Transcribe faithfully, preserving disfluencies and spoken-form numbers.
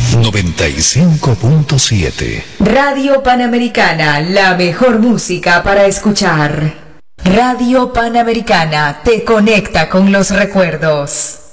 noventa y cinco punto siete. Radio Panamericana, la mejor música para escuchar. Radio Panamericana te conecta con los recuerdos.